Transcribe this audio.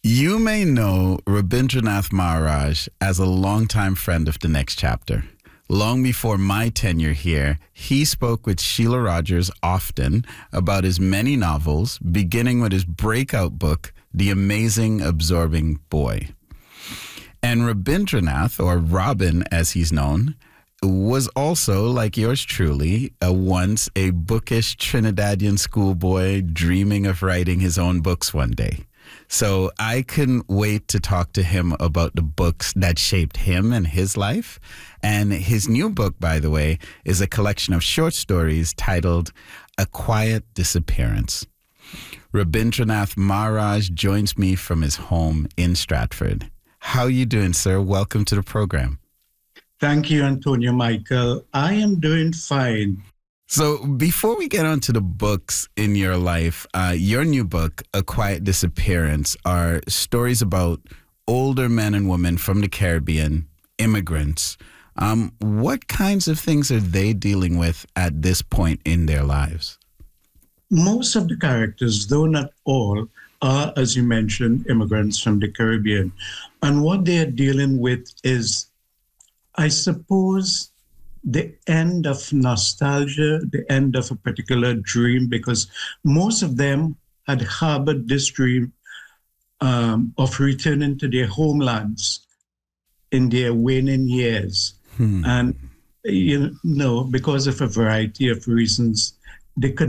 You may know Rabindranath Maharaj as a longtime friend of The Next Chapter. Long before my tenure here, he spoke with Sheila Rogers often about his many novels, beginning with his breakout book, The Amazing Absorbing Boy. And Rabindranath, or Robin as he's known, was also, like yours truly, once a bookish Trinidadian schoolboy dreaming of writing his own books one day. So I couldn't wait to talk to him about the books that shaped him and his life. And his new book, by the way, is a collection of short stories titled A Quiet Disappearance. Rabindranath Maharaj joins me from his home in Stratford. How are you doing, sir? Welcome to the program. Thank you, Antonio Michael. I am doing fine. So before we get on to the books in your life, your new book, A Quiet Disappearance, are stories about older men and women from the Caribbean, immigrants. What kinds of things are they dealing with at this point in their lives? Most of the characters, though not all, are, as you mentioned, immigrants from the Caribbean. And what they are dealing with is, I suppose, the end of nostalgia, the end of a particular dream, because most of them had harbored this dream of returning to their homelands in their waning years. And, because of a variety of reasons, they could